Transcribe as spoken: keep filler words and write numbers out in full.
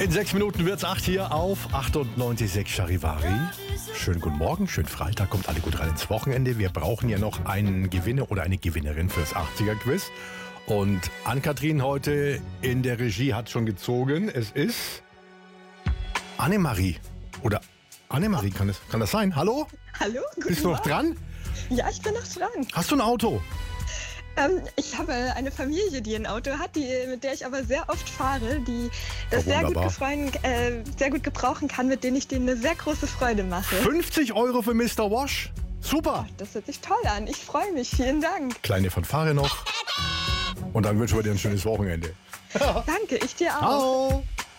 In sechs Minuten wird's acht hier auf achtundneunzig Komma sechs Charivari. Schönen guten Morgen, schönen Freitag, kommt alle gut rein ins Wochenende. Wir brauchen ja noch einen Gewinner oder eine Gewinnerin fürs achtziger-Quiz. Und Ann-Kathrin heute in der Regie hat schon gezogen. Es ist Annemarie. Oder Annemarie, kann das, kann das sein? Hallo? Hallo, guten Bist du noch Morgen. dran? Ja, ich bin noch dran. Hast du ein Auto? Ähm, ich habe eine Familie, die ein Auto hat, die, mit der ich aber sehr oft fahre, die das Ja, sehr, gut wunderbar. gefreuen, äh, sehr gut gebrauchen kann, mit denen ich denen eine sehr große Freude mache. fünfzig Euro für Mister Wash. Super. Das hört sich toll an. Ich freue mich. Vielen Dank. Kleine Fanfare noch. Und dann wünschen wir dir ein schönes Wochenende. Danke, ich dir auch. Ciao.